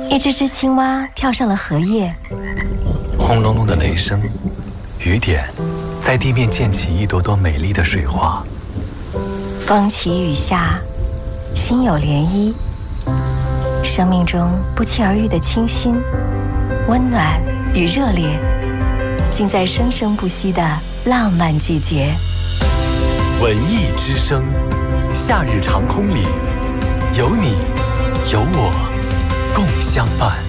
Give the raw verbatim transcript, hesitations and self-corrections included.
一只只青蛙跳上了荷叶， 轰隆隆的雷声，雨点在地面溅起一朵朵美丽的水花。 风起雨下，心有涟漪。生命中不期而遇的清新、温暖与热烈，尽在生生不息的浪漫季节。 文艺之声，夏日长空里，有你有我共相伴。